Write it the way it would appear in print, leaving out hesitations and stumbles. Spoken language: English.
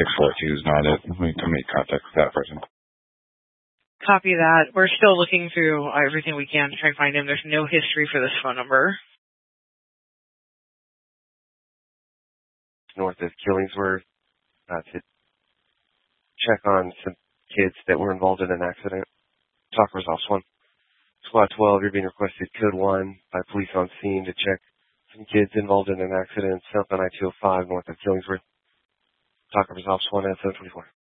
642 is not it. We can make contact with that person. Copy that. We're still looking through everything we can to try and find him. There's no history for this phone number. North of Killingsworth to check on some kids that were involved in an accident. Talk results 1. Squad 12, you're being requested code 1 by police on scene to check some kids involved in an accident south on I-205 north of Killingsworth. Talk results 1 at 724.